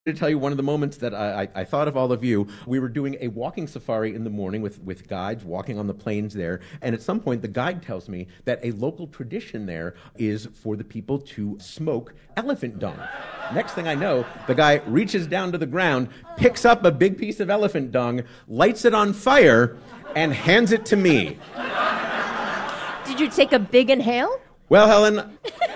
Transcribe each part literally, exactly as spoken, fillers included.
To tell you one of the moments that I, I, I thought of all of you. We were doing a walking safari in the morning with, with guides walking on the plains there, and at some point the guide tells me that a local tradition there is for the people to smoke elephant dung. Next thing I know, the guy reaches down to the ground, picks up a big piece of elephant dung, lights it on fire, and hands it to me. Did you take a big inhale? Well, Helen,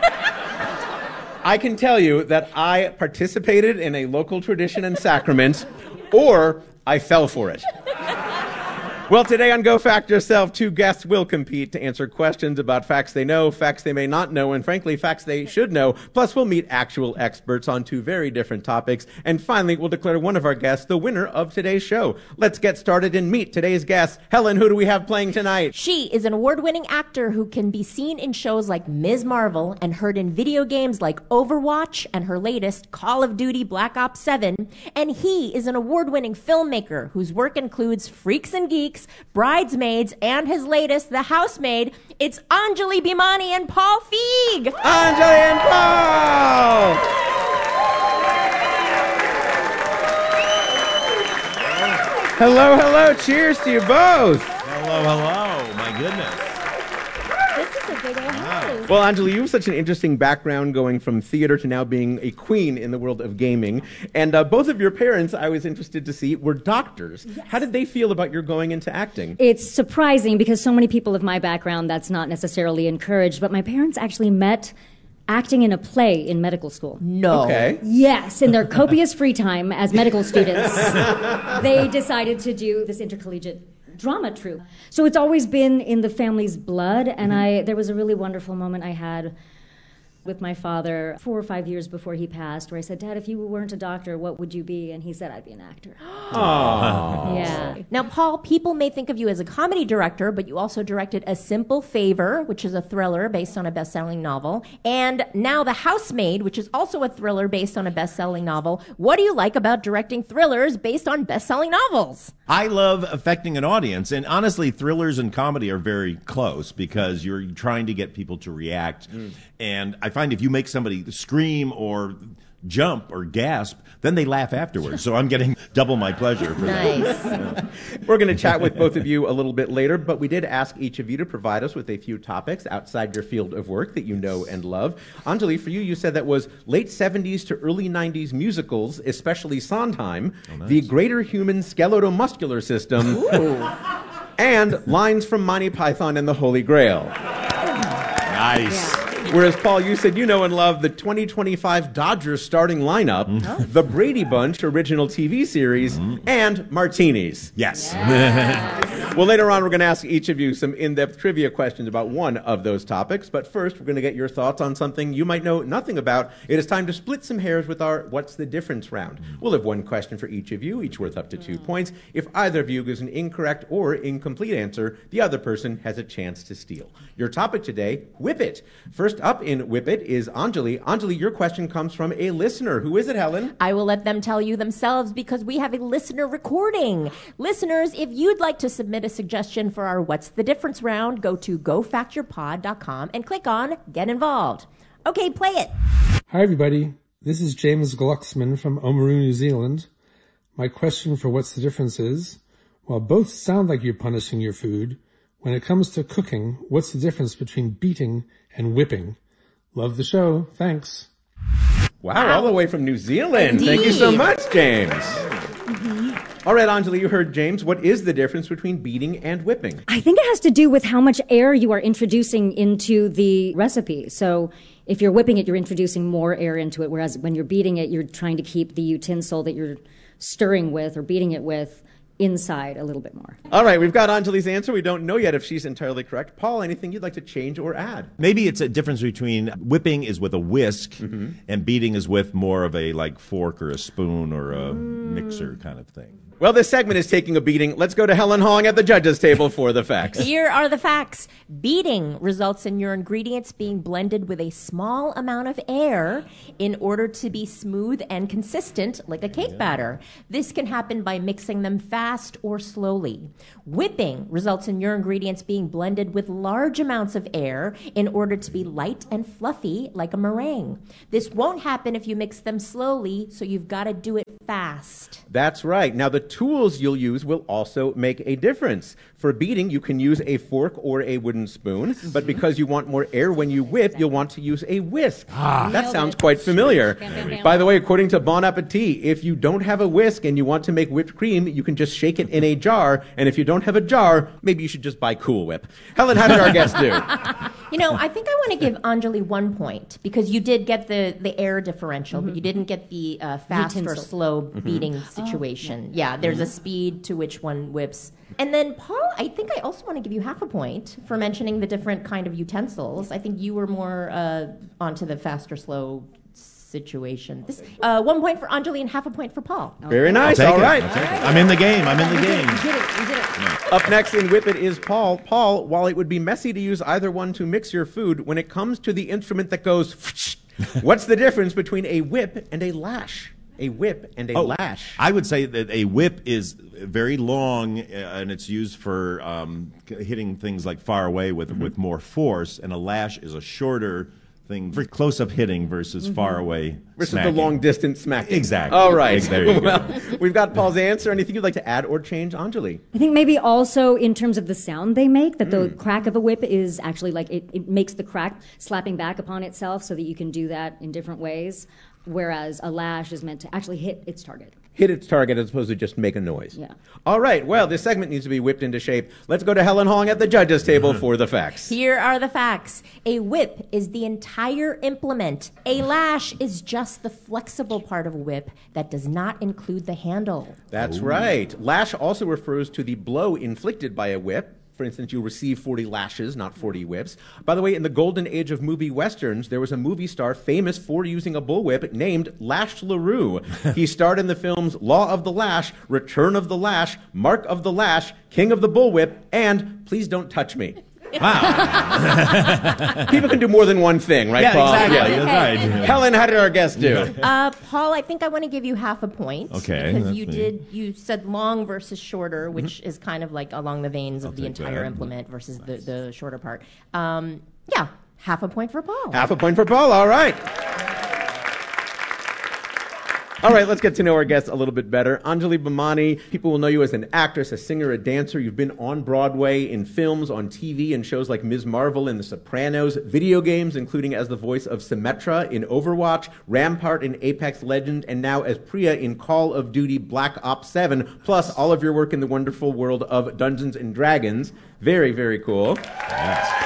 I can tell you that I participated in a local tradition and sacrament, or I fell for it. Well, today on Go Fact Yourself, two guests will compete to answer questions about facts they know, facts they may not know, and frankly, facts they should know. Plus, we'll meet actual experts on two very different topics. And finally, we'll declare one of our guests the winner of today's show. Let's get started and meet today's guests. Helen, who do we have playing tonight? She is an award-winning actor who can be seen in shows like Miz Marvel and heard in video games like Overwatch and her latest Call of Duty Black Ops seven. And he is an award-winning filmmaker whose work includes Freaks and Geeks, Bridesmaids, and his latest, The Housemaid. It's Anjali Bhimani and Paul Feig. Anjali and Paul! Hello, hello. Cheers to you both. Hello, hello. My goodness. This is a big old house. Well, Anjali, you have such an interesting background going from theater to now being a queen in the world of gaming. And uh, both of your parents, I was interested to see, were doctors. Yes. How did they feel about your going into acting? It's surprising because so many people of my background, that's not necessarily encouraged. But my parents actually met acting in a play in medical school. No. Okay. Yes, in their copious free time as medical students, they decided to do this intercollegiate drama troupe. So it's always been in the family's blood, and mm-hmm. I there was a really wonderful moment I had with my father four or five years before he passed, where I said, Dad, if you weren't a doctor, what would you be? And he said, I'd be an actor. Aww. Yeah. Now, Paul, people may think of you as a comedy director, but you also directed A Simple Favor, which is a thriller based on a best-selling novel, and now The Housemaid, which is also a thriller based on a best-selling novel. What do you like about directing thrillers based on best-selling novels? I love affecting an audience, and honestly, thrillers and comedy are very close because you're trying to get people to react, mm. and I find if you make somebody scream or jump or gasp, then they laugh afterwards. So I'm getting double my pleasure for nice. that. Yeah. We're going to chat with both of you a little bit later, but we did ask each of you to provide us with a few topics outside your field of work that you know and love. Anjali, for you, you said that was late seventies to early nineties musicals, especially Sondheim, oh, nice. The Greater Human Skeletal-Muscular System, and lines from Monty Python and the Holy Grail. Nice. Yeah. Whereas, Paul, you said you know and love the twenty twenty-five Dodgers starting lineup, mm-hmm. the Brady Bunch original T V series, mm-hmm. and martinis. Yes. Yeah. Well, later on, we're going to ask each of you some in-depth trivia questions about one of those topics. But first, we're going to get your thoughts on something you might know nothing about. It is time to split some hairs with our What's the Difference round. We'll have one question for each of you, each worth up to two points. If either of you gives an incorrect or incomplete answer, the other person has a chance to steal. Your topic today, Whip It. First up in Whip It is Anjali. Anjali, your question comes from a listener. Who is it, Helen? I will let them tell you themselves because we have a listener recording. Listeners, if you'd like to submit a suggestion for our What's the Difference round, go to go fact your pod dot com and click on Get Involved. Okay, play it. Hi, everybody. This is James Glucksman from Oamaru, New Zealand. My question for What's the Difference is, while both sound like you're punishing your food, when it comes to cooking, what's the difference between beating and whipping? Love the show. Thanks. Wow, wow. All the way from New Zealand. Indeed. Thank you so much, James. Mm-hmm. All right, Anjali, you heard James. What is the difference between beating and whipping? I think it has to do with how much air you are introducing into the recipe. So if you're whipping it, you're introducing more air into it, whereas when you're beating it, you're trying to keep the utensil that you're stirring with or beating it with inside a little bit more. All right, we've got Anjali's answer. We don't know yet if she's entirely correct. Paul, anything you'd like to change or add? Maybe it's a difference between whipping is with a whisk mm-hmm. and beating is with more of a like fork or a spoon or a mm. mixer kind of thing. Well, this segment is taking a beating. Let's go to Helen Hong at the judges' table for the facts. Here are the facts. Beating results in your ingredients being blended with a small amount of air in order to be smooth and consistent like a cake batter. This can happen by mixing them fast or slowly. Whipping results in your ingredients being blended with large amounts of air in order to be light and fluffy like a meringue. This won't happen if you mix them slowly, so you've got to do it fast. That's right. Now, the tools you'll use will also make a difference. For beating, you can use a fork or a wooden spoon, but because you want more air when you whip, you'll want to use a whisk. Ah, that sounds quite familiar. By the way, according to Bon Appetit, if you don't have a whisk and you want to make whipped cream, you can just shake it in a jar, and if you don't have a jar, maybe you should just buy Cool Whip. Helen, how did our guests do? You know, I think I want to give Anjali one point, because you did get the, the air differential, mm-hmm. but you didn't get the uh, fast Utensil. or slow beating mm-hmm. situation. Oh, yeah. yeah, there's mm-hmm. a speed to which one whips. And then, Paul, I think I also want to give you half a point for mentioning the different kind of utensils. I think you were more uh, onto the fast or slow situation. This, uh, one point for Anjali and half a point for Paul. Very nice. All right. All right. I'm in the game. I'm in the game. You did it. You did it. Yeah. Up next in Whip It is Paul. Paul, while it would be messy to use either one to mix your food, when it comes to the instrument that goes, what's the difference between a whip and a lash? A whip and a oh, lash. I would say that a whip is very long, uh, and it's used for um, hitting things like far away with, mm-hmm. with more force, and a lash is a shorter thing for close-up hitting versus mm-hmm. far away versus smacking. the long-distance smacking. Exactly. All right. There you well, go. We've got Paul's answer. Anything you'd like to add or change, Anjali? I think maybe also in terms of the sound they make, that mm. the crack of a whip is actually like it, it makes the crack slapping back upon itself so that you can do that in different ways, whereas a lash is meant to actually hit its target. Hit its target as opposed to just make a noise. Yeah. All right. Well, this segment needs to be whipped into shape. Let's go to Helen Hong at the judges' table for the facts. Here are the facts. A whip is the entire implement. A lash is just the flexible part of a whip that does not include the handle. That's Ooh. right. Lash also refers to the blow inflicted by a whip. For instance, you receive forty lashes, not forty whips. By the way, in the golden age of movie westerns, there was a movie star famous for using a bullwhip named Lash LaRue. He starred in the films Law of the Lash, Return of the Lash, Mark of the Lash, King of the Bullwhip, and Please Don't Touch Me. Wow. People can do more than one thing, right, yeah, Paul? Exactly. Yeah, exactly. Right. Helen, how did our guests do? Uh, Paul, I think I want to give you half a point. Okay. Because you me. did, you said long versus shorter, which mm-hmm. is kind of like along the veins of I'll the entire that. implement versus nice. the, the shorter part. Um, yeah, half a point for Paul. Half a point for Paul, all right. All right, let's get to know our guests a little bit better. Anjali Bhimani, people will know you as an actress, a singer, a dancer. You've been on Broadway, in films, on T V, and shows like Miz Marvel and The Sopranos, video games, including as the voice of Symmetra in Overwatch, Rampart in Apex Legends, and now as Priya in Call of Duty Black Ops seven, plus all of your work in the wonderful world of Dungeons and Dragons. Very, very cool. Yes.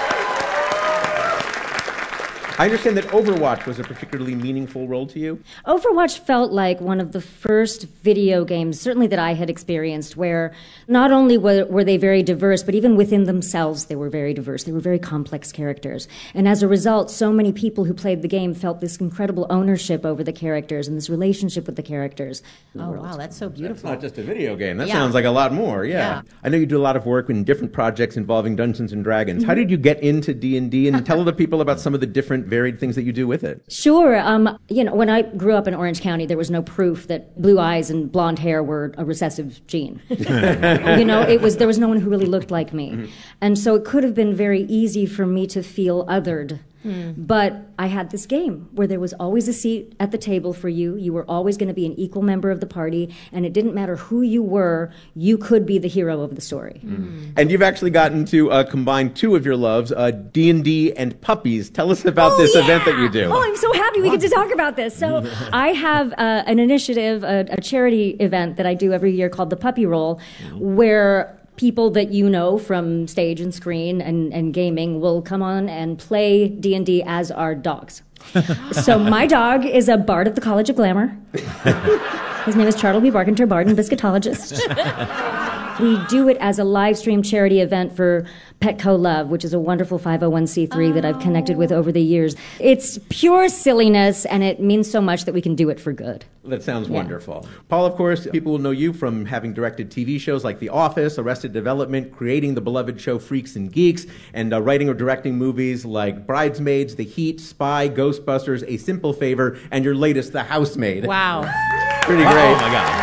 I understand that Overwatch was a particularly meaningful role to you. Overwatch felt like one of the first video games, certainly that I had experienced, where not only were, were they very diverse, but even within themselves they were very diverse. They were very complex characters. And as a result, so many people who played the game felt this incredible ownership over the characters and this relationship with the characters. Oh, wow, that's so beautiful. That's not just a video game. That yeah. sounds like a lot more, yeah. yeah. I know you do a lot of work in different projects involving Dungeons and Dragons. Mm-hmm. How did you get into D and D? And tell the people about some of the different varied things that you do with it. Sure. Um, you know, when I grew up in Orange County, there was no proof that blue eyes and blonde hair were a recessive gene. You know, it was there was no one who really looked like me. Mm-hmm. And so it could have been very easy for me to feel othered. Hmm. But I had this game where there was always a seat at the table for you. You were always going to be an equal member of the party, and it didn't matter who you were, you could be the hero of the story. Mm. And you've actually gotten to uh, combine two of your loves, uh, D and D and puppies. Tell us about oh, this yeah! event that you do. Oh, I'm so happy we get to talk about this. So I have uh, an initiative, a, a charity event that I do every year called the Puppy Roll, mm. where people that you know from stage and screen and, and gaming will come on and play D and D as our dogs. So my dog is a bard of the College of Glamour. His name is Chartleby Barkenter, bard and biscuitologist. We do it as a live stream charity event for Petco Love, which is a wonderful five oh one c three oh. that I've connected with over the years. It's pure silliness, and it means so much that we can do it for good. That sounds Yeah. wonderful. Paul, of course, people will know you from having directed T V shows like The Office, Arrested Development, creating the beloved show Freaks and Geeks, and uh, writing or directing movies like Bridesmaids, The Heat, Spy, Ghostbusters, A Simple Favor, and your latest, The Housemaid. Wow. Pretty Oh, great. my God.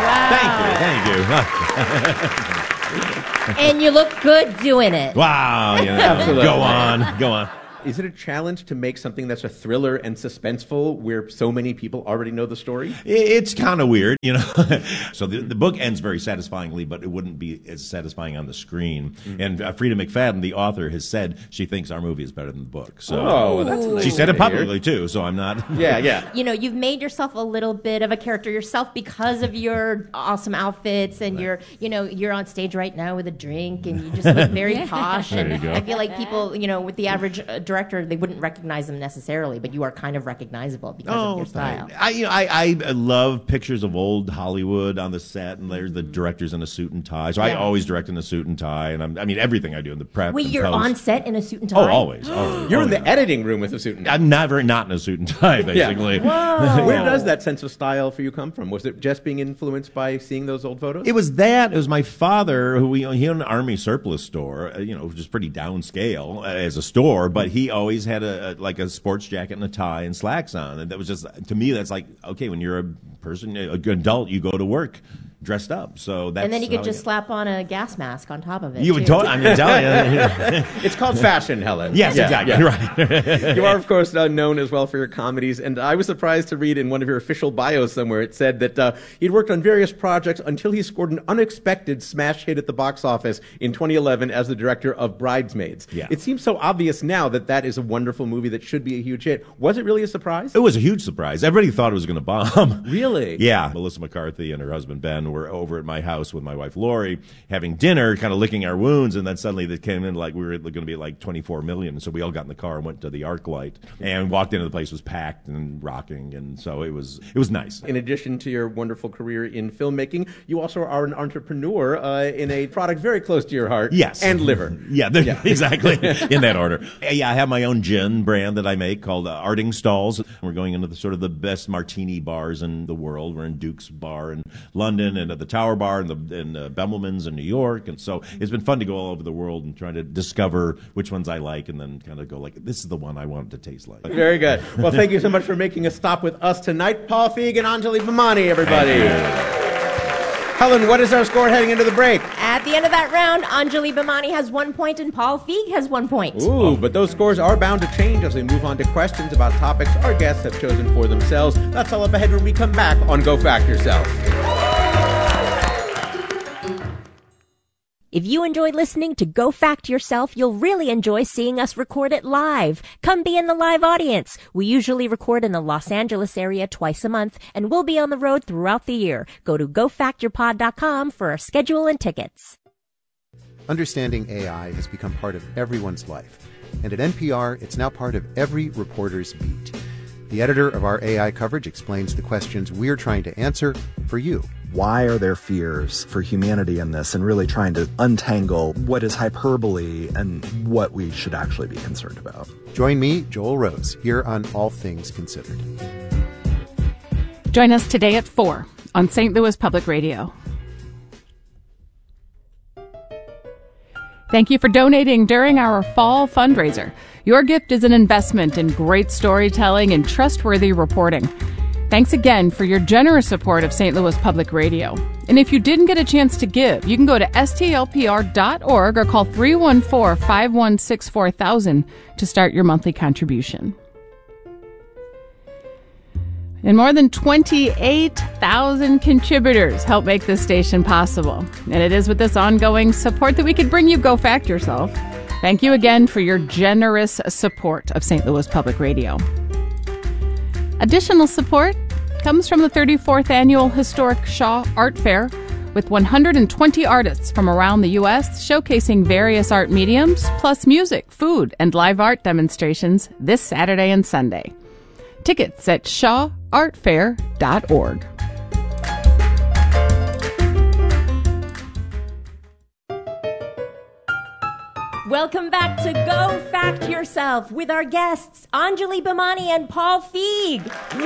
Wow. Thank you. Thank you. And you look good doing it. Wow. You know, Absolutely. go on. Go on. Is it a challenge to make something that's a thriller and suspenseful where so many people already know the story? It's kind of weird, you know. So the, the book ends very satisfyingly, but it wouldn't be as satisfying on the screen. Mm-hmm. And uh, Frida McFadden, the author, has said she thinks our movie is better than the book. So Oh, that's nice she said to it hear. publicly too. So I'm not. Yeah, yeah. You know, you've made yourself a little bit of a character yourself because of your awesome outfits and your, you know, you're on stage right now with a drink and you just look very posh. There And you go. I feel like people, you know, with the average uh, director, they wouldn't recognize them necessarily, but you are kind of recognizable because of your style. I, you know, I, I love pictures of old Hollywood on the set, and there's the directors in a suit and tie. So I Yeah. always direct in a suit and tie, and I'm, I mean everything I do in the prep. Wait, and you're post. on set in a suit and tie? Oh, always. always You're in always. the editing room with a suit and tie. I'm never not in a suit and tie, basically. Where does that sense of style for you come from? Was it just being influenced by seeing those old photos? It was that. It was my father, who we, he owned an army surplus store, uh, you know, which is pretty downscale uh, as a store, but he always had a, a like a sports jacket and a tie and slacks on, and that was just, to me, that's like, okay, when you're a person, a good adult, you go to work dressed up. So that's And then you how could I just get- slap on a gas mask on top of it. You would too. totally. I'm telling you. It's called fashion, Helen. Yes, Yeah, exactly. yeah. Right. You are, of course, uh, known as well for your comedies, and I was surprised to read in one of your official bios somewhere it said that uh, he'd worked on various projects until he scored an unexpected smash hit at the box office in twenty eleven as the director of Bridesmaids. Yeah. It seems so obvious now that that is a wonderful movie that should be a huge hit. Was it really a surprise? It was a huge surprise. Everybody thought it was going to bomb. Really? Yeah. Melissa McCarthy and her husband Ben were over at my house with my wife Lori having dinner, kind of licking our wounds, and then suddenly they came in like we were going to be like twenty-four million. So we all got in the car and went to the ArcLight and walked into the place. It was packed and rocking, and so it was it was nice. In addition to your wonderful career in filmmaking, you also are an entrepreneur uh, in a product very close to your heart. Yes. And liver. Yeah, there- exactly. In that order. Yeah, I have my own gin brand that I make called uh, Arting Stalls. We're going into the sort of the best martini bars in the world. We're in Duke's Bar in London and at the Tower Bar and the in, uh, Bemelman's in New York. And so it's been fun to go all over the world and trying to discover which ones I like and then kind of go like, this is the one I want it to taste like. Very good. Well, thank you so much for making a stop with us tonight. Paul Feig and Anjali Bhimani, everybody. Helen, what is our score heading into the break? At the end of that round, Anjali Bhimani has one point and Paul Feig has one point. Ooh, but those scores are bound to change as we move on to questions about topics our guests have chosen for themselves. That's all up ahead when we come back on Go Fact Yourself. If you enjoyed listening to Go Fact Yourself, you'll really enjoy seeing us record it live. Come be in the live audience. We usually record in the Los Angeles area twice a month, and we'll be on the road throughout the year. Go to go fact your pod dot com for our schedule and tickets. Understanding A I has become part of everyone's life, and at N P R, it's now part of every reporter's beat. The editor of our A I coverage explains the questions we're trying to answer for you. Why are there fears for humanity in this, and really trying to untangle what is hyperbole and what we should actually be concerned about. Join me, Joel Rose, here on All Things Considered. Join us today at four on Saint Louis Public Radio. Thank you for donating during our fall fundraiser. Your gift is an investment in great storytelling and trustworthy reporting. Thanks again for your generous support of Saint Louis Public Radio. And if you didn't get a chance to give, you can go to S T L P R dot org or call three one four, five one six, four thousand to start your monthly contribution. And more than twenty-eight thousand contributors help make this station possible. And it is with this ongoing support that we could bring you Go Fact Yourself. Thank you again for your generous support of Saint Louis Public Radio. Additional support comes from the thirty-fourth Annual Historic Shaw Art Fair, with one hundred twenty artists from around the U S showcasing various art mediums, plus music, food, and live art demonstrations this Saturday and Sunday. Tickets at shaw art fair dot org. Welcome back to Go Fact Yourself with our guests, Anjali Bhimani and Paul Feig.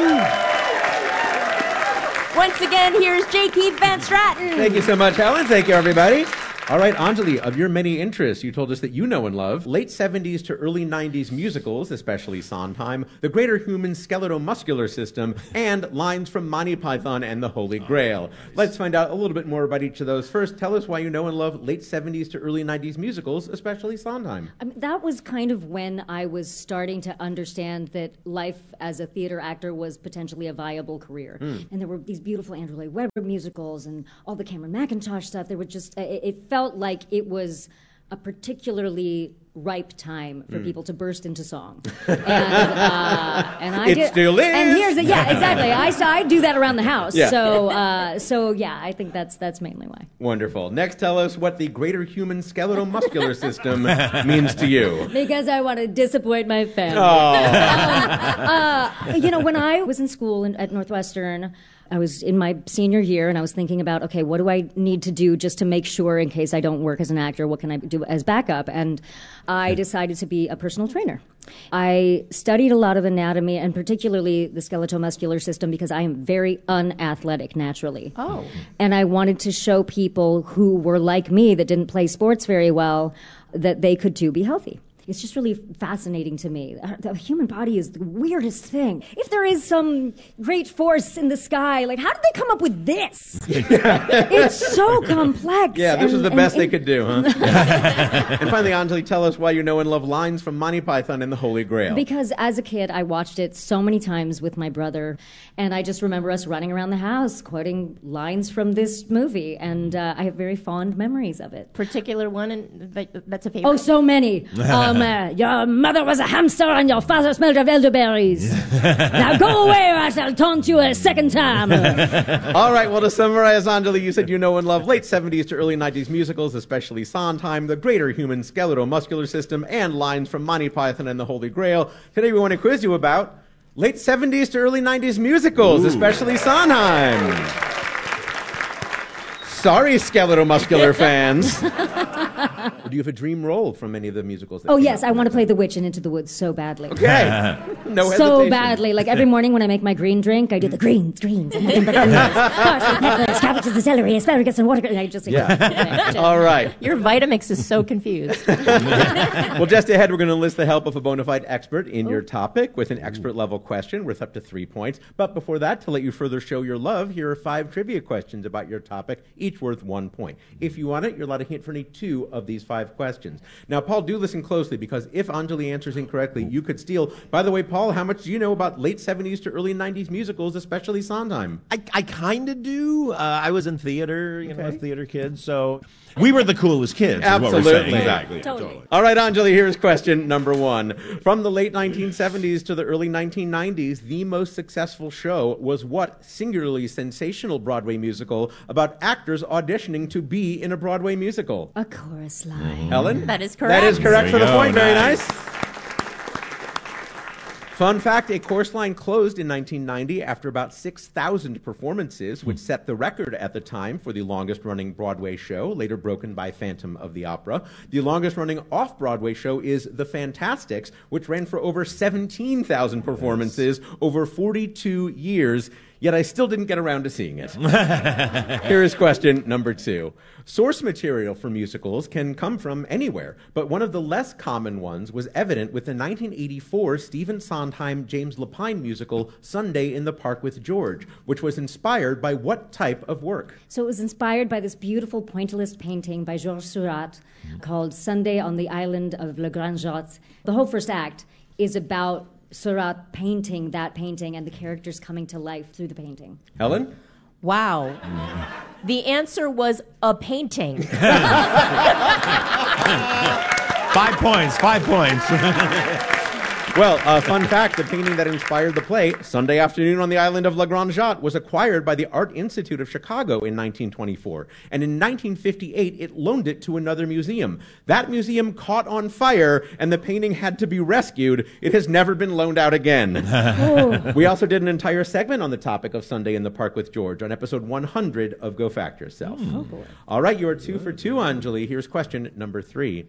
Once again, here's J. Keith Van Straten. Thank you so much, Helen. Thank you, everybody. All right, Anjali, of your many interests, you told us that you know and love late seventies to early nineties musicals, especially Sondheim, the greater human skeletal-muscular system, and lines from Monty Python and the Holy Grail. Oh, nice. Let's find out a little bit more about each of those. First, tell us why you know and love late seventies to early nineties musicals, especially Sondheim. I mean, that was kind of when I was starting to understand that life as a theater actor was potentially a viable career. Mm. And there were these beautiful Andrew Lloyd Webber musicals and all the Cameron Mackintosh stuff. There were just, it, it felt like it was a particularly ripe time for mm. people to burst into song. And, uh, and I it did, still is. And here's the, yeah, exactly. I, so I do that around the house. Yeah. So, uh, so yeah, I think that's that's mainly why. Wonderful. Next, tell us what the greater human skeletal-muscular system means to you. Because I want to disappoint my family. Oh. um, uh, you know, when I was in school in, at Northwestern, I was in my senior year, and I was thinking about, okay, what do I need to do just to make sure in case I don't work as an actor, what can I do as backup? And I decided to be a personal trainer. I studied a lot of anatomy, and particularly the skeletal-muscular system, because I am very unathletic naturally. Oh. And I wanted to show people who were like me, that didn't play sports very well, that they could too be healthy. It's just really fascinating to me. The human body is the weirdest thing. If there is some great force in the sky, like, how did they come up with this? It's so complex. Yeah, this and, was the and, best and, they could do, huh? And finally, Anjali, tell us why you know and love lines from Monty Python and the Holy Grail. Because as a kid, I watched it so many times with my brother, and I just remember us running around the house quoting lines from this movie, and uh, I have very fond memories of it. Particular one and that, that's a favorite? Oh, so many. um, uh, your mother was a hamster and your father smelled of elderberries. Now go away or I shall taunt you a second time. All right, well, to summarize, Anjali, you said you know and love late seventies to early nineties musicals, especially Sondheim, the greater human skeletal-muscular system, and lines from Monty Python and the Holy Grail. Today we want to quiz you about late seventies to early nineties musicals, Ooh. especially Sondheim. Sorry, skeletal-muscular fans. Do you have a dream role from any of the musicals? That oh, yes. I want to play the witch in Into the Woods so badly. Okay. No hesitation. So badly. Like, every morning when I make my green drink, I do the greens, greens, and nothing but greens. Parsley, peppers, cabbages, and celery, asparagus, and water. And I just... Yeah. All right. Your Vitamix is so confused. Well, just ahead, we're going to enlist the help of a bona fide expert in oh. your topic with an expert-level question worth up to three points. But before that, to let you further show your love, here are five trivia questions about your topic, each worth one point. If you want it, you're allowed to hint for any two of these five questions. Now, Paul, do listen closely, because if Anjali answers incorrectly, you could steal. By the way, Paul, how much do you know about late seventies to early nineties musicals, especially Sondheim? I, I kind of do. Uh, I was in theater, you okay. know, a theater kid, so we were the coolest kids. Absolutely. Is what we're saying. Exactly. Totally. totally. All right, Anjali, here's question number one. From the late nineteen seventies to the early nineteen nineties, the most successful show was what singularly sensational Broadway musical about actors auditioning to be in a Broadway musical? A chorus line. Helen? That is correct. That is correct for the go. point. Very Nice. nice. Fun fact, A Chorus Line closed in nineteen ninety after about six thousand performances, which set the record at the time for the longest-running Broadway show, later broken by Phantom of the Opera. The longest-running off-Broadway show is The Fantastics, which ran for over seventeen thousand performances yes. over forty-two years. Yet I still didn't get around to seeing it. Here is question number two. Source material for musicals can come from anywhere, but one of the less common ones was evident with the nineteen eighty-four Stephen Sondheim James Lapine musical Sunday in the Park with George, which was inspired by what type of work? So it was inspired by this beautiful pointillist painting by Georges Seurat mm-hmm. called Sunday on the Island of Le Grand Jatte. The whole first act is about Seurat painting that painting and the characters coming to life through the painting. Helen? Wow. The answer was a painting. Five points, five points. Well, uh, fun fact, the painting that inspired the play, Sunday Afternoon on the Island of La Grande Jatte, was acquired by the Art Institute of Chicago in nineteen twenty-four. And in nineteen fifty-eight, it loaned it to another museum. That museum caught on fire, and the painting had to be rescued. It has never been loaned out again. Oh. We also did an entire segment on the topic of Sunday in the Park with George on episode one hundred of Go Fact Yourself. Oh, boy. All right, you are two for two, Anjali. Here's question number three.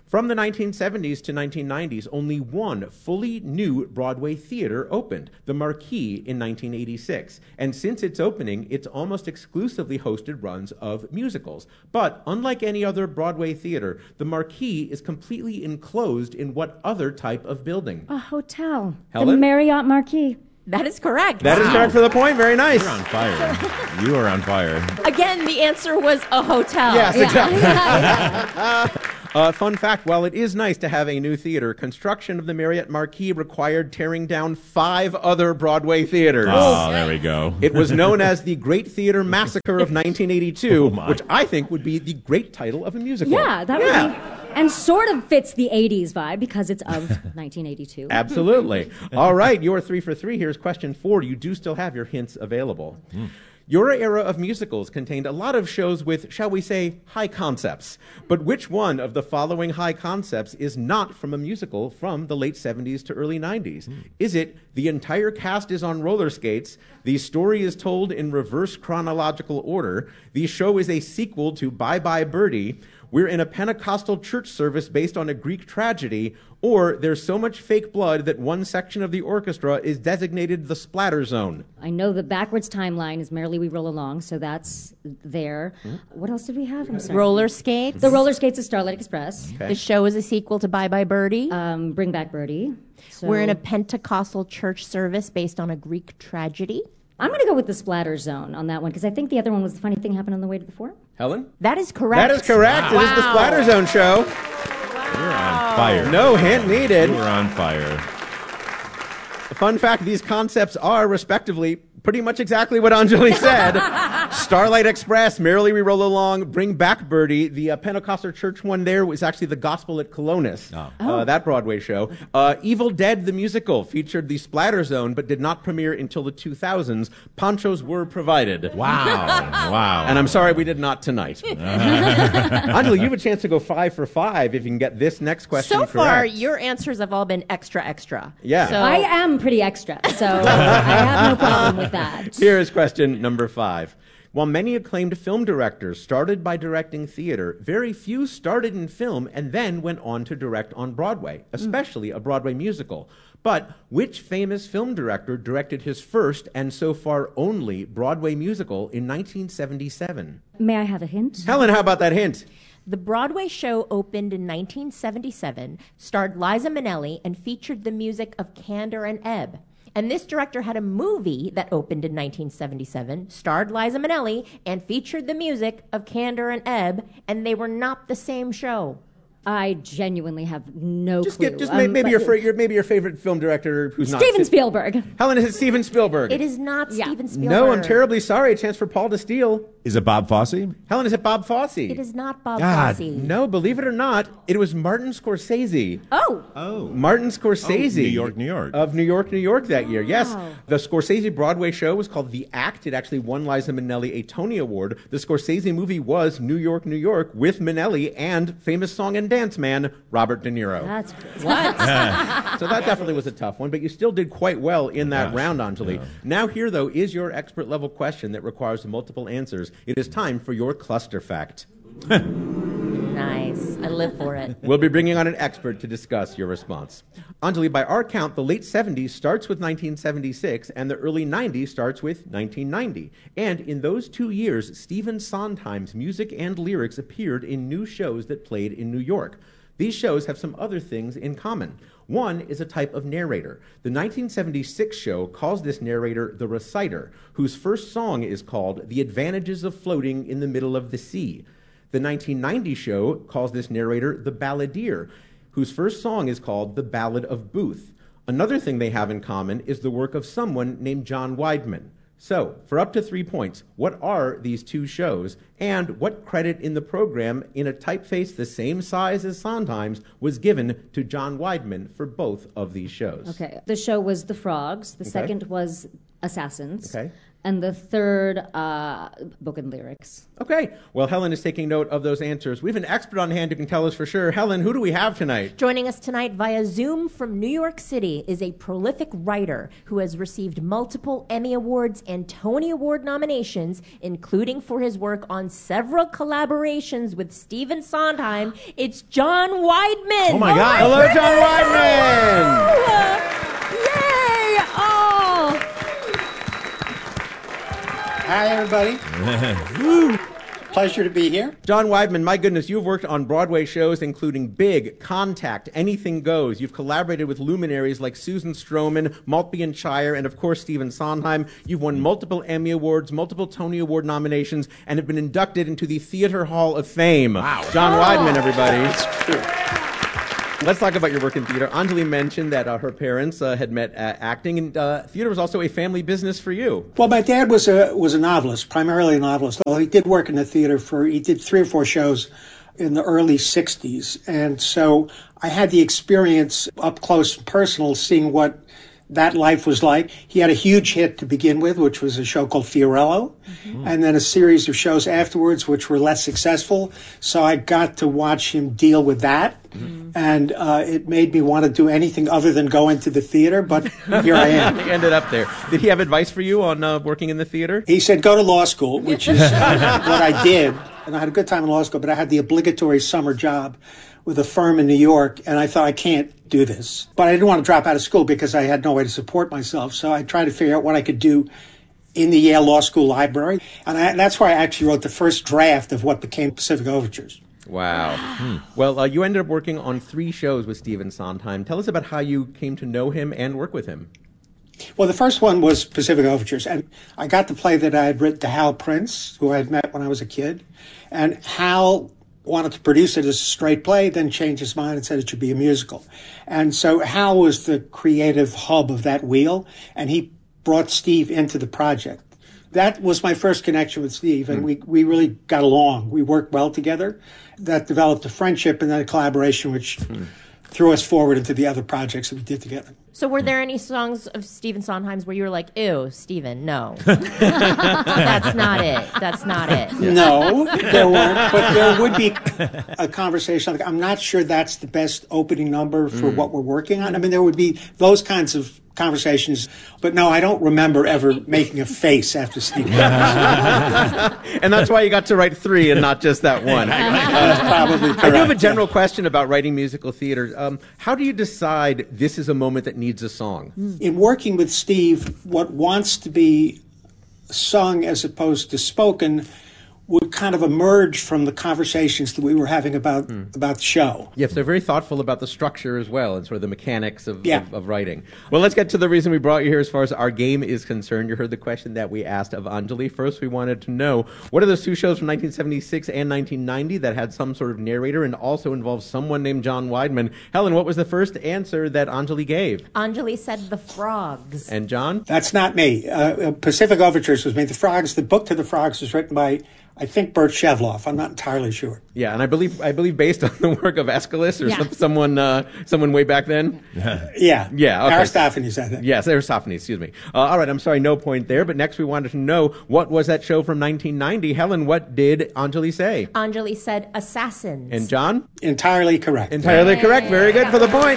From the nineteen seventies to nineteen nineties, only one fully new Broadway theater opened, the Marquis, in nineteen eighty-six. And since its opening, it's almost exclusively hosted runs of musicals. But unlike any other Broadway theater, the Marquis is completely enclosed in what other type of building? A hotel. Helen? The Marriott Marquis. That is correct. That is correct for the point. Very nice. You're on fire. You are on fire. Again, the answer was a hotel. Yes, exactly. Uh, fun fact, while it is nice to have a new theater, construction of the Marriott Marquis required tearing down five other Broadway theaters. Oh, there we go. It was known as the Great Theater Massacre of nineteen eighty-two, Oh, which I think would be the great title of a musical. Yeah, that Yeah. would be. And sort of fits the eighties vibe because it's of nineteen eighty-two. Absolutely. All right, you're three for three. Here's question four. You do still have your hints available. Mm. Your era of musicals contained a lot of shows with, shall we say, high concepts. But which one of the following high concepts is not from a musical from the late seventies to early nineties? Mm. Is it the entire cast is on roller skates, the story is told in reverse chronological order, the show is a sequel to Bye Bye Birdie, we're in a Pentecostal church service based on a Greek tragedy, or there's so much fake blood that one section of the orchestra is designated the splatter zone? I know the backwards timeline is Merrily We Roll Along, so that's there. Hmm? What else did we have? I'm sorry. Roller skates. The roller skates is Starlight Express. Okay. The show is a sequel to Bye Bye Birdie. Um, Bring Back Birdie. So We're in a Pentecostal church service based on a Greek tragedy. I'm going to go with the splatter zone on that one because I think the other one was The Funny Thing Happened on the Way to the Forum. Helen? That is correct. That is correct. Wow. It is the Splatter Zone show. You're on fire. No hint needed. You're on fire. Fun fact, these concepts are, respectively, pretty much exactly what Anjali said. Starlight Express, Merrily We Roll Along, Bring Back Birdie. The uh, Pentecostal church one there was actually the Gospel at Colonus, oh. uh, that Broadway show. Uh, Evil Dead, the musical, featured the Splatter Zone, but did not premiere until the two thousands. Ponchos were provided. Wow. Wow. And I'm sorry we did not tonight. Anjali, you have a chance to go five for five if you can get this next question So correct. far, your answers have all been extra, extra. Yeah. So I am pretty extra, so I have no problem with that. Here is question number five. While many acclaimed film directors started by directing theater, very few started in film and then went on to direct on Broadway, especially mm. a Broadway musical. But which famous film director directed his first and so far only Broadway musical in nineteen seventy-seven? May I have a hint? Helen, how about that hint? The Broadway show opened in nineteen seventy-seven, starred Liza Minnelli, and featured the music of Kander and Ebb. And this director had a movie that opened in nineteen seventy-seven, starred Liza Minnelli, and featured the music of Kander and Ebb, and they were not the same show. I genuinely have no just clue. Get, just um, maybe, your, your, maybe your favorite film director who's Steven not... Steven Spielberg. Helen, is it Steven Spielberg? It is not yeah. Steven Spielberg. No, I'm terribly sorry. A chance for Paul to steal. Is it Bob Fosse? Helen, is it Bob Fosse? It is not Bob God, Fosse. No, believe it or not, it was Martin Scorsese. Oh. Oh. Martin Scorsese. Oh, New York, New York. Of New York, New York that year, wow. yes. The Scorsese Broadway show was called The Act. It actually won Liza Minnelli a Tony Award. The Scorsese movie was New York, New York with Minnelli and famous song and dance man Robert De Niro. That's crazy. What? So that definitely was a tough one, but you still did quite well in that Gosh, round, Anjali. yeah. Now here, though, is your expert level question that requires multiple answers. It is time for your cluster fact. Nice. I live for it. We'll be bringing on an expert to discuss your response. Anjali, by our count, the late seventies starts with nineteen seventy-six, and the early nineties starts with nineteen ninety. And in those two years, Stephen Sondheim's music and lyrics appeared in new shows that played in New York. These shows have some other things in common. One is a type of narrator. The nineteen seventy-six show calls this narrator the reciter, whose first song is called The Advantages of Floating in the Middle of the Sea. The nineteen ninety show calls this narrator the balladeer, whose first song is called The Ballad of Booth. Another thing they have in common is the work of someone named John Weidman. So, for up to three points, what are these two shows, and what credit in the program in a typeface the same size as Sondheim's was given to John Weidman for both of these shows? Okay. The show was The Frogs. The Okay. second was Assassins. Okay. and the third, uh, book and lyrics. Okay. Well, Helen is taking note of those answers. We have an expert on hand who can tell us for sure. Helen, who do we have tonight? Joining us tonight via Zoom from New York City is a prolific writer who has received multiple Emmy Awards and Tony Award nominations, including for his work on several collaborations with Stephen Sondheim. It's John Weidman. Oh, my God. Hello, John Weidman. Yay! Oh! Hi, everybody. Pleasure to be here. John Weidman, my goodness, you've worked on Broadway shows including Big, Contact, Anything Goes. You've collaborated with luminaries like Susan Stroman, Maltby and Shire, and of course Stephen Sondheim. You've won multiple Emmy Awards, multiple Tony Award nominations, and have been inducted into the Theater Hall of Fame. Wow. John oh. Weidman, everybody. That's true. Let's talk about your work in theater. Anjali mentioned that uh, her parents uh, had met uh, acting, and uh, theater was also a family business for you. Well, my dad was a was a novelist, primarily a novelist. Although he did work in the theater for, he did three or four shows in the early sixties. And so I had the experience up close and personal seeing what that life was like. He had a huge hit to begin with, which was a show called Fiorello, mm-hmm. and then a series of shows afterwards, which were less successful. So I got to watch him deal with that, mm-hmm. and uh, it made me want to do anything other than go into the theater, but here I am. He ended up there. Did he have advice for you on uh, working in the theater? He said, go to law school, which is what I did, and I had a good time in law school, but I had the obligatory summer job with a firm in New York, and I thought, I can't do this. But I didn't want to drop out of school because I had no way to support myself, so I tried to figure out what I could do in the Yale Law School library, and I, that's where I actually wrote the first draft of what became Pacific Overtures. Wow. Hmm. Well, uh, you ended up working on three shows with Stephen Sondheim. Tell us about how you came to know him and work with him. Well, the first one was Pacific Overtures, and I got the play that I had written to Hal Prince, who I had met when I was a kid, and Hal wanted to produce it as a straight play, then changed his mind and said it should be a musical. And so Hal was the creative hub of that wheel, and he brought Steve into the project. That was my first connection with Steve, and mm. we, we really got along. We worked well together. That developed a friendship and then a collaboration, which mm. threw us forward into the other projects that we did together. So were there any songs of Stephen Sondheim's where you were like, ew, Stephen, no. That's not it. That's not it. No, there weren't. But there would be a conversation. I'm not sure that's the best opening number for mm. what we're working on. I mean, there would be those kinds of conversations. But no, I don't remember ever making a face after Steve. And that's why you got to write three and not just that one. That's probably correct. I do have a general question about writing musical theater. Um, how do you decide this is a moment that needs a song? In working with Steve, what wants to be sung as opposed to spoken would kind of emerge from the conversations that we were having about mm. about the show. Yes, they're very thoughtful about the structure as well and sort of the mechanics of, yeah. of, of writing. Well, let's get to the reason we brought you here as far as our game is concerned. You heard the question that we asked of Anjali. First, we wanted to know, what are those two shows from nineteen seventy-six and nineteen ninety that had some sort of narrator and also involved someone named John Weidman? Helen, what was the first answer that Anjali gave? Anjali said The Frogs. And John? That's not me. Uh, Pacific Overtures was me. The Frogs, the book to The Frogs was written by, I think, Bert Shevloff. I'm not entirely sure. Yeah, and I believe I believe based on the work of Aeschylus or yeah. some, someone uh, someone way back then. yeah, yeah, okay. Aristophanes, I think. Yes, Aristophanes. Excuse me. Uh, all right, I'm sorry, no point there. But next, we wanted to know, what was that show from nineteen ninety? Helen, what did Anjali say? Anjali said Assassins. And John? Entirely correct. Entirely Yay. correct. Very good for the point.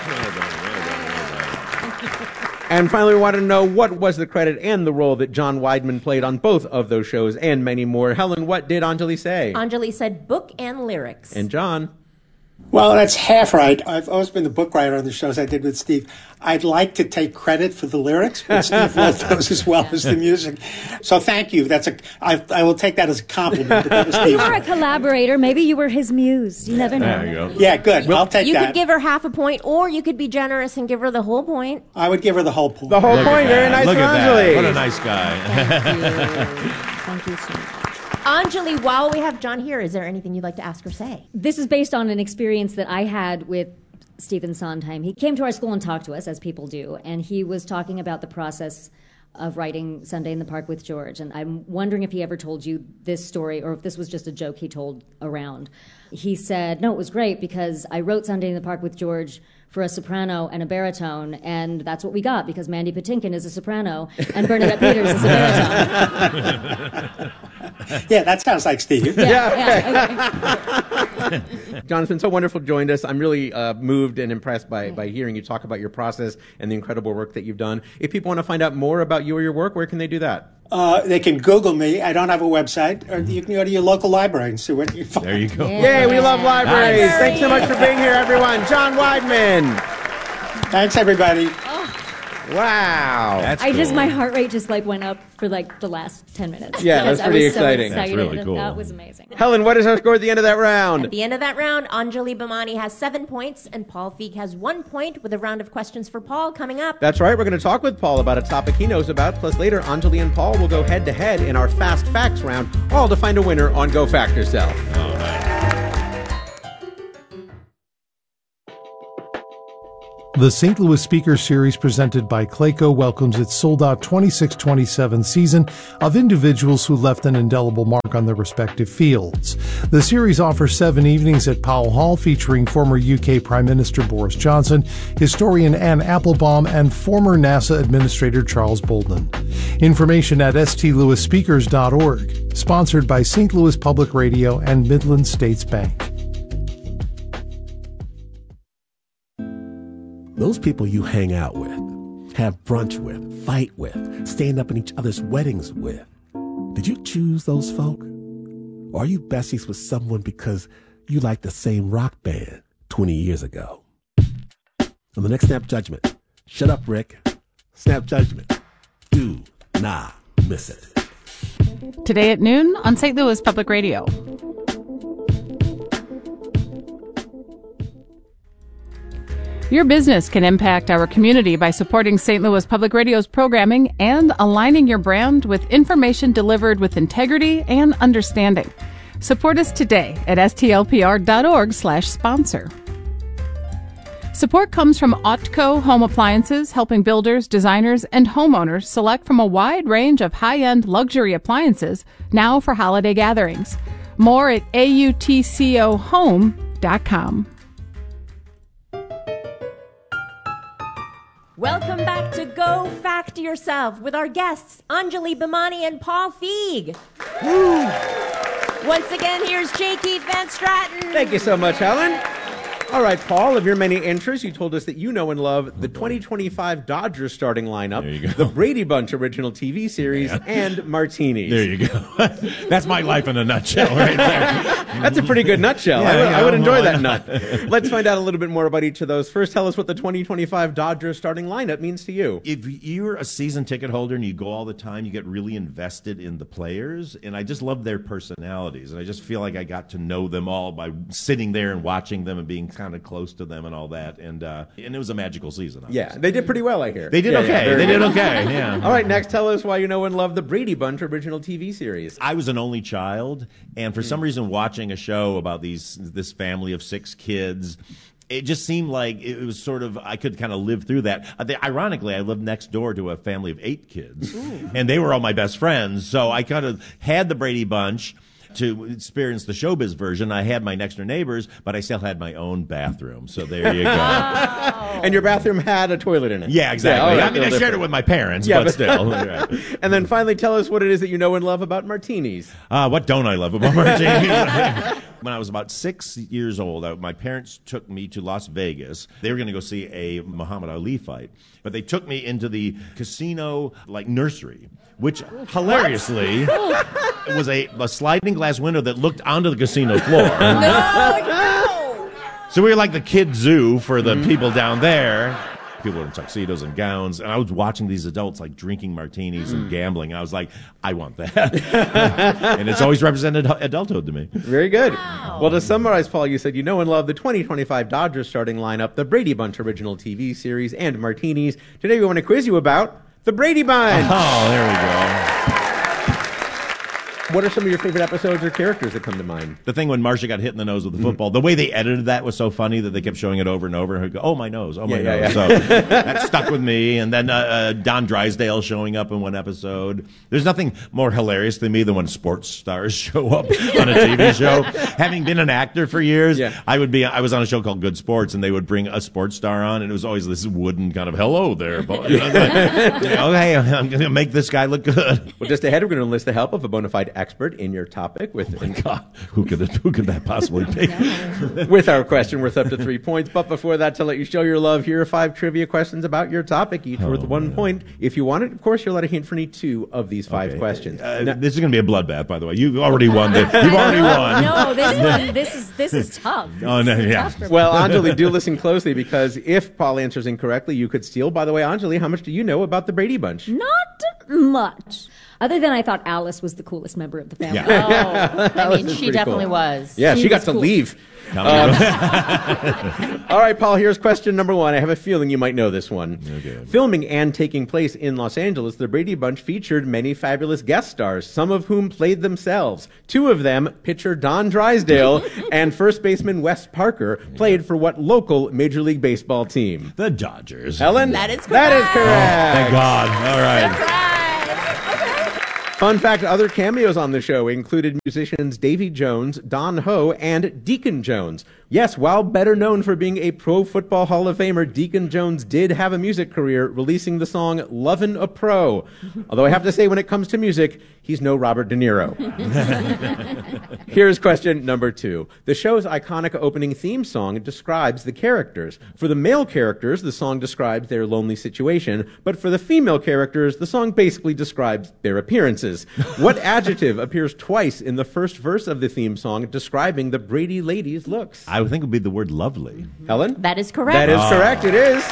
And finally, we want to know, what was the credit and the role that John Weidman played on both of those shows and many more. Helen, what did Anjali say? Anjali said book and lyrics. And John? Well, that's half right. I've always been the book writer on the shows I did with Steve. I'd like to take credit for the lyrics, but Steve wrote those as well as the music. So thank you. That's a. I, I will take that as a compliment. But that was Steve. You were a collaborator. Maybe you were his muse. You never know. There you go. Yeah, good. Well, I'll take you that. You could give her half a point, or you could be generous and give her the whole point. I would give her the whole point. The whole Look point. Very nice, Look at Anjali. that. What a nice guy. Thank you. Thank you so much. Anjali, while we have John here, is there anything you'd like to ask or say? This is based on an experience that I had with Stephen Sondheim. He came to our school and talked to us, as people do, and he was talking about the process of writing Sunday in the Park with George. And I'm wondering if he ever told you this story or if this was just a joke he told around. He said, no, it was great because I wrote Sunday in the Park with George for a soprano and a baritone, and that's what we got because Mandy Patinkin is a soprano and Bernadette Peters is a baritone. Yeah, that sounds like Steve. Yeah, Yeah, yeah, okay. John, it's been so wonderful to join us. I'm really uh, moved and impressed by, by hearing you talk about your process and the incredible work that you've done. If people want to find out more about you or your work, where can they do that? Uh, they can Google me. I don't have a website. Or you can go to your local library and see what you find. There you go. Yay, we love libraries. Nice. Thanks so much for being here, everyone. John Weidman. Thanks, everybody. Wow. That's I just, cool. my heart rate just like went up for like the last ten minutes. Yeah, that's Because pretty I was exciting. So That's excited. really cool. That was amazing. Helen, what is our score at the end of that round? At the end of that round, Anjali Bhimani has seven points, and Paul Feig has one point with a round of questions for Paul coming up. That's right. We're going to talk with Paul about a topic he knows about. Plus, later, Anjali and Paul will go head to head in our Fast Facts round, all to find a winner on Go Fact Yourself. All right. The Saint Louis Speaker Series presented by Clayco welcomes its sold-out twenty-six twenty-seven season of individuals who left an indelible mark on their respective fields. The series offers seven evenings at Powell Hall featuring former U K Prime Minister Boris Johnson, historian Anne Applebaum, and former NASA Administrator Charles Bolden. Information at s t louis speakers dot org. Sponsored by Saint Louis Public Radio and Midland States Bank. Those people you hang out with, have brunch with, fight with, stand up in each other's weddings with. Did you choose those folk? Or are you besties with someone because you like the same rock band twenty years ago? On the next Snap Judgment, shut up, Rick. Snap Judgment. Do not miss it. Today at noon on Saint Louis Public Radio. Your business can impact our community by supporting Saint Louis Public Radio's programming and aligning your brand with information delivered with integrity and understanding. Support us today at s t l p r dot org slash sponsor. Support comes from Otco Home Appliances, helping builders, designers, and homeowners select from a wide range of high-end luxury appliances now for holiday gatherings. More at a u t c o home dot com. Welcome back to Go Fact Yourself with our guests, Anjali Bhimani and Paul Feig. Once again, here's J. Keith Van Stratton. Thank you so much, Helen. All right, Paul, of your many interests, you told us that you know and love the twenty twenty-five Dodgers starting lineup, There you go. the Brady Bunch original T V series, Yeah. and martinis. There you go. That's my life in a nutshell right there. That's a pretty good nutshell. Yeah, I, would, yeah, I would enjoy well, that nut. Let's find out a little bit more about each of those. First, tell us what the twenty twenty-five Dodgers starting lineup means to you. If you're a season ticket holder and you go all the time, you get really invested in the players, and I just love their personalities, and I just feel like I got to know them all by sitting there and watching them and being kind of close to them and all that, and uh, and it was a magical season. Obviously. Yeah, they did pretty well, I hear. They did Yeah, okay. yeah, very they did good. okay. Yeah. All right, next, tell us why you know and love the Brady Bunch original T V series. I was an only child, and for some reason, watching a show about these this family of six kids, it just seemed like it was sort of I could kind of live through that. Uh, they, ironically, I lived next door to a family of eight kids, and they were all my best friends. So I kind of had the Brady Bunch to experience the showbiz version. I had my next door neighbors, but I still had my own bathroom. So there you go. And your bathroom had a toilet in it. Yeah, exactly. all right, I mean, I little shared it different. with my parents, Yeah, but, but- still. Right. And then finally, tell us what it is that you know and love about martinis. Uh, what don't I love about martinis? When I was about six years old, I, my parents took me to Las Vegas. They were going to go see a Muhammad Ali fight, but they took me into the casino like nursery, which hilariously was a, a sliding glass window that looked onto the casino floor. No, no. So we were like the kid zoo for the people down there. People were in tuxedos and gowns, and I was watching these adults like drinking martinis and gambling. I was like, I want that. And it's always represented adulthood to me. Very good. Well, to summarize, Paul, you said you know and love the twenty twenty-five Dodgers starting lineup, the Brady Bunch original T V series, and martinis. Today we want to quiz you about the Brady Bunch. Oh, there we go. What are some of your favorite episodes or characters that come to mind? The thing when Marcia got hit in the nose with the football, the way they edited that was so funny that they kept showing it over and over. And go, oh, my nose, oh, my Yeah, yeah, nose. yeah. So that stuck with me. And then uh, uh, Don Drysdale showing up in one episode. There's nothing more hilarious to me than when sports stars show up on a T V show. Having been an actor for years, Yeah. I would be. I was on a show called Good Sports, and they would bring a sports star on, and it was always this wooden kind of hello there, boy. You know, like, you know, hey, I'm going to make this guy look good. Well, just ahead, we're going to enlist the help of a bona fide expert in your topic with God, who could it, who could that possibly be? with our question worth up to three points. But before that, to let you show your love, here are five trivia questions about your topic, each worth one man. point. If you want it, of course, you'll let a hint for any two of these five Okay. questions. Uh, Now- this is going to be a bloodbath, by the way. You've already won. The, you've already won. No, this one, this is this is tough. Oh, no, yeah. Tough for me. well, Anjali, do listen closely, because if Paul answers incorrectly, you could steal. By the way, Anjali, how much do you know about the Brady Bunch? Not much. Other than I thought Alice was the coolest member of the family. Yeah. Oh, I mean, is she pretty definitely cool. was. Yeah, she, She got was to cool. leave. No, All right, Paul, here's question number one. I have a feeling you might know this one. Okay. Filming and taking place in Los Angeles, the Brady Bunch featured many fabulous guest stars, some of whom played themselves. Two of them, pitcher Don Drysdale and first baseman Wes Parker, played for what local Major League Baseball team? the Dodgers. Helen? That is That is correct. correct. Thank God. All right. Fun fact, other cameos on the show included musicians Davy Jones, Don Ho, and Deacon Jones. Yes, while better known for being a Pro Football Hall of Famer, Deacon Jones did have a music career, releasing the song Lovin' a Pro. Although I have to say, when it comes to music, he's no Robert De Niro. Here's question number two. The show's iconic opening theme song describes the characters. For the male characters, the song describes their lonely situation, but for the female characters, the song basically describes their appearances. What adjective appears twice in the first verse of the theme song describing the Brady ladies' looks? I would think it would be the word lovely. Helen? That is correct. That is correct. It is.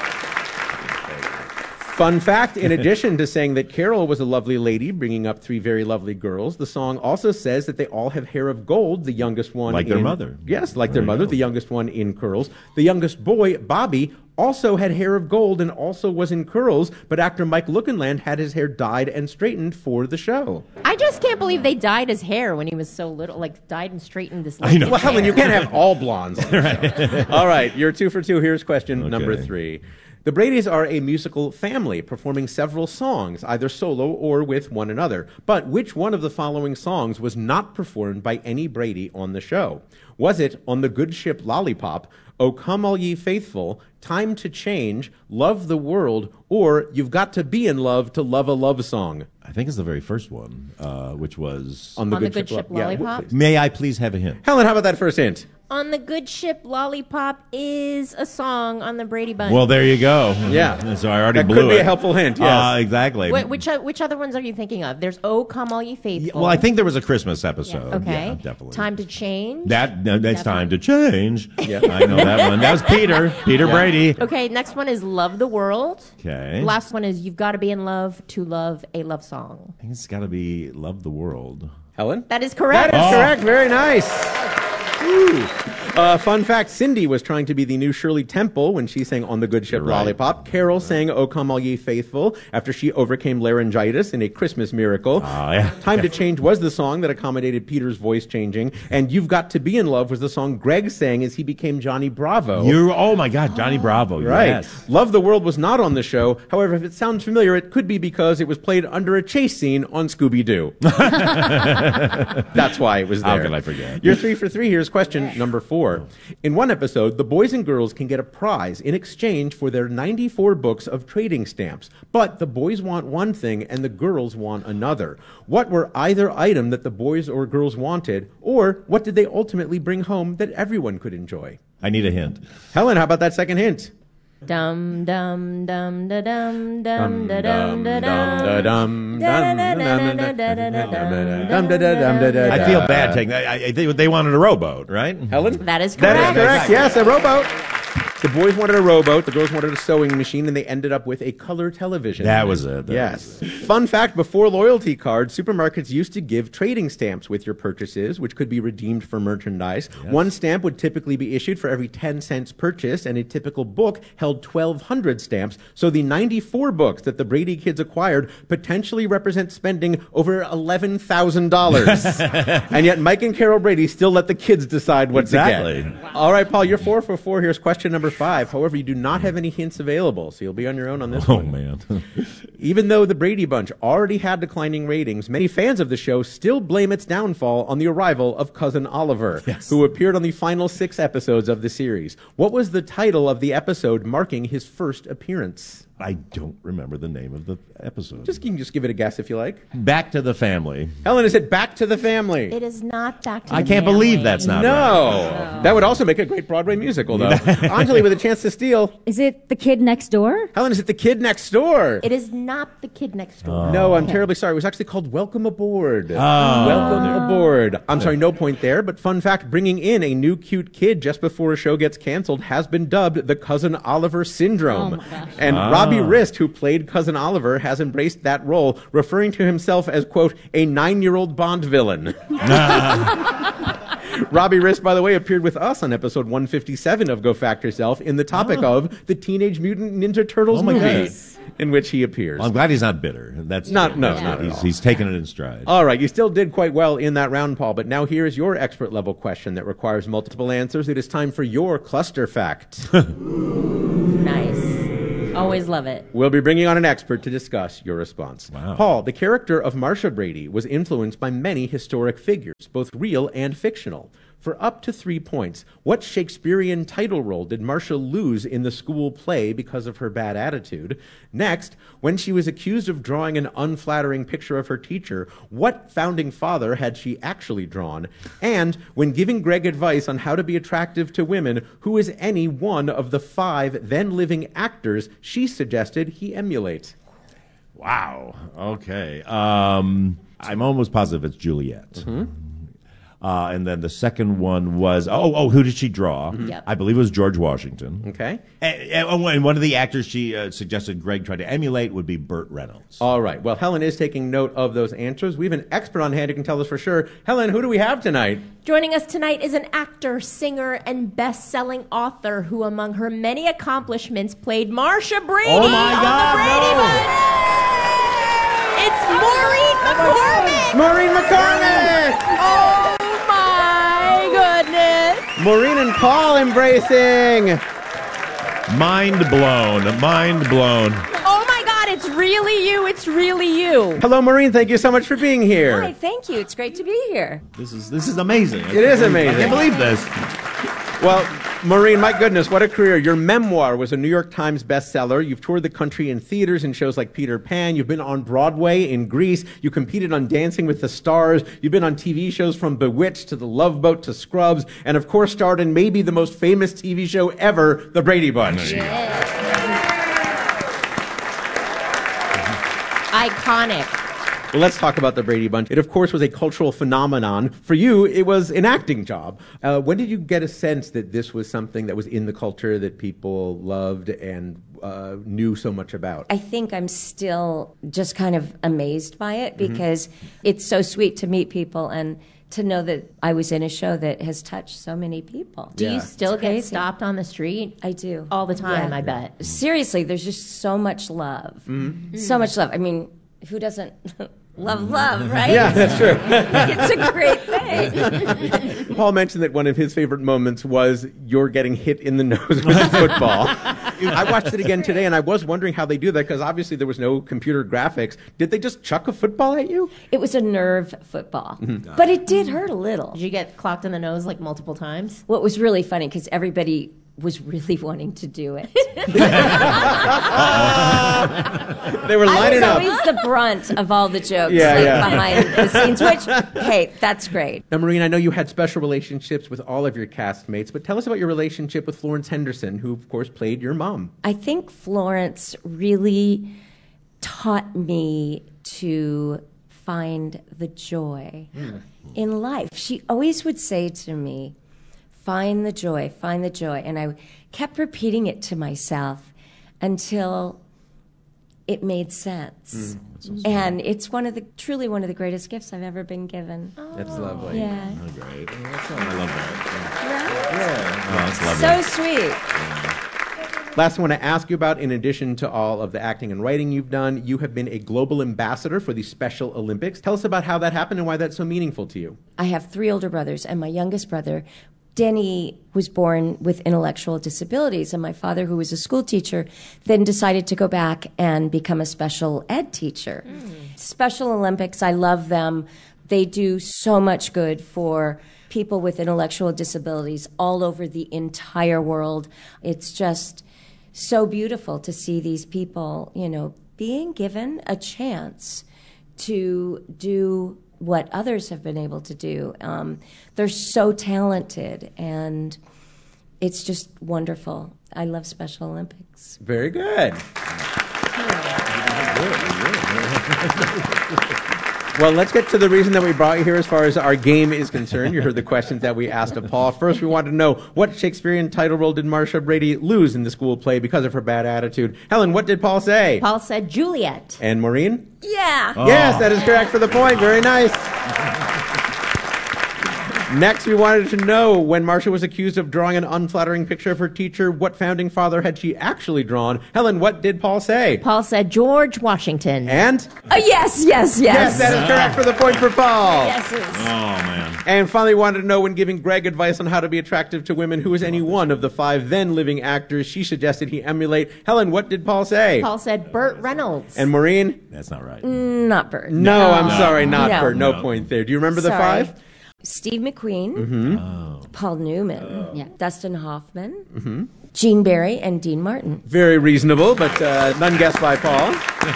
Fun fact, in addition to saying that Carol was a lovely lady, bringing up three very lovely girls, the song also says that they all have hair of gold, the youngest one Like their in- mother. Yes, like There their you mother, go. the youngest one in curls. The youngest boy, Bobby, also had hair of gold and also was in curls, but actor Mike Lookinland had his hair dyed and straightened for the show. I just can't believe they dyed his hair when he was so little. Like, dyed and straightened this. I know. Well, Helen, you can't have all blondes on the show. All right, you're two for two. Here's question Okay. number three. The Bradys are a musical family, performing several songs, either solo or with one another. But which one of the following songs was not performed by any Brady on the show? Was it On the Good Ship Lollipop, O Come All Ye Faithful, Time to Change, Love the World, or You've Got to Be in Love to Love a Love Song? I think it's the very first one, uh, which was On the On the Good Ship Lo- yeah. Lollipop? May I please have a hint? Helen, how about that first hint? On the Good Ship Lollipop is a song on the Brady Bunch. Well, there you go. Yeah. So I already That blew could be it. a helpful hint, yes. Uh, exactly. Wait, which o- which other ones are you thinking of? There's Oh Come All Ye Faithful. Well, I think there was a Christmas episode. Okay. Yeah, definitely. Time to Change. That no, it's time to change. Yeah. I know that one. That was Peter. Peter Yeah. Brady. Okay, next one is Love the World. Okay. Last one is You've Got to Be in Love to Love a Love Song. I think it's got to be Love the World. Helen? That is correct. That is Oh. correct. Very nice. Woo. Uh, fun fact, Cindy was trying to be the new Shirley Temple when she sang On the Good Ship You're right. Lollipop. Carol sang O Come All Ye Faithful after she overcame laryngitis in A Christmas Miracle. Oh, yeah. Time to Change was the song that accommodated Peter's voice changing. And You've Got to Be in Love was the song Greg sang as he became Johnny Bravo. You're, oh my God, Johnny Bravo. Right. Yes. Love the World was not on the show. However, if it sounds familiar, it could be because it was played under a chase scene on Scooby-Doo. That's why it was there. How could I forget? You're three for three. Here's question number four. In one episode, the boys and girls can get a prize in exchange for their ninety-four books of trading stamps. But the boys want one thing and the girls want another. What were either item that the boys or girls wanted, or what did they ultimately bring home that everyone could enjoy? I need a hint. Helen, how about that second hint? Dum dum dum da dum dum da Dum, dum da dum, dum. dum, dum, dum, dum, dum, dum, dum, I feel bad taking that. I, I think they wanted a rowboat, right? Helen? That is That correct. is correct. Yes, a rowboat. The boys wanted a rowboat, the girls wanted a sewing machine, and they ended up with a color television. That was it. That yes. was it. Fun fact, before loyalty cards, supermarkets used to give trading stamps with your purchases, which could be redeemed for merchandise. Yes. One stamp would typically be issued for every ten cents purchased, and a typical book held twelve hundred stamps. So the ninety-four books that the Brady kids acquired potentially represent spending over eleven thousand dollars. And yet Mike and Carol Brady still let the kids decide what Exactly. to get. Wow. All right, Paul, you're four for four. Here's question number five. However, you do not have any hints available, so you'll be on your own on this Oh, one. man. Even though the Brady Bunch already had declining ratings, many fans of the show still blame its downfall on the arrival of Cousin Oliver, Yes. who appeared on the final six episodes of the series. What was the title of the episode marking his first appearance? I don't remember the name of the episode. Just, you can just give it a guess if you like. Back to the Family. Helen, is it Back to the Family? It is not Back to the I can't Family. believe that's not no. right. That would also make a great Broadway musical, though. Anjali with a chance to steal. Is it The Kid Next Door? Helen, is it The Kid Next Door? It is not The Kid Next Door. No, I'm terribly sorry. It was actually called Welcome Aboard. Oh. Welcome Aboard. I'm sorry, no point there, but fun fact, bringing in a new cute kid just before a show gets canceled has been dubbed the Cousin Oliver Syndrome. Oh my gosh. And Ah. Robbie Rist, who played Cousin Oliver, has embraced that role, referring to himself as, quote, a nine-year-old Bond villain. Robbie Rist, by the way, appeared with us on episode one fifty-seven of Go Fact Yourself in the topic Oh. of the Teenage Mutant Ninja Turtles Oh my movie, goodness. in which he appears. Well, I'm glad he's not bitter. That's Not- no, that's not good. at he's, all. he's taken it in stride. All right, you still did quite well in that round, Paul, but now here is your expert level question that requires multiple answers. It is time for your cluster fact. Nice. Always love it. We'll be bringing on an expert to discuss your response. Wow. Paul, the character of Marsha Brady was influenced by many historic figures, both real and fictional. For up to three points, what Shakespearean title role did Marsha lose in the school play because of her bad attitude? Next, when she was accused of drawing an unflattering picture of her teacher, what founding father had she actually drawn? And when giving Greg advice on how to be attractive to women, who is any one of the five then living actors she suggested he emulate? Wow. Okay. Um, I'm almost positive it's Juliet. Mm-hmm. Uh, and then the second one was, oh, oh, who did she draw? Yep. I believe it was George Washington. Okay. And, and one of the actors she uh, suggested Greg try to emulate would be Burt Reynolds. All right. Well, Helen is taking note of those answers. We have an expert on hand who can tell us for sure. Helen, who do we have tonight? Joining us tonight is an actor, singer, and best-selling author who, among her many accomplishments, played Marsha Brady Oh, my on God, The Brady no. Bunch. It's Maureen McCormick. Maureen McCormick! Oh my goodness! Maureen and Paul embracing. Mind blown. Mind blown. Oh my God! It's really you. It's really you. Hello, Maureen. Thank you so much for being here. Hi, thank you. It's great to be here. This is this is amazing. It is amazing. I can't believe this. Well, Maureen, my goodness, what a career. Your memoir was a New York Times bestseller. You've toured the country in theaters and shows like Peter Pan. You've been on Broadway in Greece. You competed on Dancing with the Stars. You've been on T V shows from Bewitched to The Love Boat to Scrubs, and of course starred in maybe the most famous T V show ever, The Brady Bunch. Iconic. Well, let's talk about The Brady Bunch. It, of course, was a cultural phenomenon. For you, it was an acting job. Uh, when did you get a sense that this was something that was in the culture that people loved and uh, knew so much about? I think I'm still just kind of amazed by it because mm-hmm. it's so sweet to meet people and to know that I was in a show that has touched so many people. Do Yeah. you still It's get crazy. stopped on the street? I do. All the time, Yeah. I bet. Seriously, there's just so much love. Mm-hmm. So much love. I mean, who doesn't love love, right? Yeah, that's true. It's a great thing. Paul mentioned that one of his favorite moments was you're getting hit in the nose with a football. I watched it again today, and I was wondering how they do that, because obviously there was no computer graphics. Did they just chuck a football at you? It was a nerve football, but it did hurt a little. Did you get clocked in the nose like multiple times? What was really funny, because everybody was really wanting to do it. They were I lining was up. always the brunt of all the jokes Yeah, like, yeah. behind the scenes, which, hey, that's great. Now, Maureen, I know you had special relationships with all of your castmates, but tell us about your relationship with Florence Henderson, who, of course, played your mom. I think Florence really taught me to find the joy Mm. in life. She always would say to me, find the joy, find the joy. And I kept repeating it to myself until it made sense. Mm, so and it's one of the truly one of the greatest gifts I've ever been given. That's lovely. Yeah. Oh, great. Oh, that's, I love that. Right? Yeah. Oh, that's lovely. So sweet. Last, I want to ask you about, in addition to all of the acting and writing you've done, you have been a global ambassador for the Special Olympics. Tell us about how that happened and why that's so meaningful to you. I have three older brothers, and my youngest brother, Denny, was born with intellectual disabilities, and my father, who was a school teacher, then decided to go back and become a special ed teacher. Mm. Special Olympics, I love them. They do so much good for people with intellectual disabilities all over the entire world. It's just so beautiful to see these people, you know, being given a chance to do what others have been able to do. Um, they're so talented, and it's just wonderful. I love Special Olympics. Very good. Well, let's get to the reason that we brought you here as far as our game is concerned. You heard the questions that we asked of Paul. First, we wanted to know, what Shakespearean title role did Marcia Brady lose in the school play because of her bad attitude? Helen, what did Paul say? Paul said Juliet. And Maureen? Yeah. Oh. Yes, that is correct for the point. Very nice. Next, we wanted to know, when Marcia was accused of drawing an unflattering picture of her teacher, what founding father had she actually drawn? Helen, what did Paul say? Paul said George Washington. And? Oh, yes, yes, yes. Yes, that is correct for the point for Paul. Yes, it is. Oh, man. And finally, wanted to know, when giving Greg advice on how to be attractive to women, who was any one of the five then living actors she suggested he emulate. Helen, what did Paul say? Paul said Burt Reynolds. And Maureen? That's not right. Not Burt. No, I'm No. sorry, not No. Burt. No, No. point there. Do you remember the Sorry. five? Steve McQueen, Mm-hmm. Oh. Paul Newman, Oh. Yeah. Dustin Hoffman, Mm-hmm. Gene Barry, and Dean Martin. Very reasonable, but uh, none guessed by Paul.